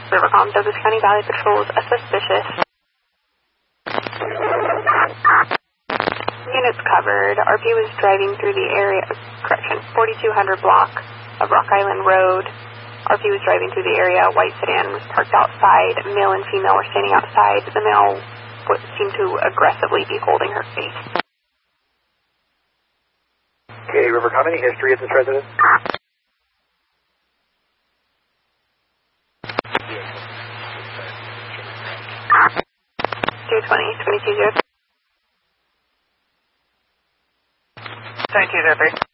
Rivercom, Douglas County Valley patrols a suspicious. Units covered. RP was driving through the area, 4200 block of Rock Island Road. RP was driving through the area. White sedan was parked outside. Male and female were standing outside. The male seemed to aggressively be holding her face. Okay, Rivercom, any history of this resident? 220, 2203. 2203.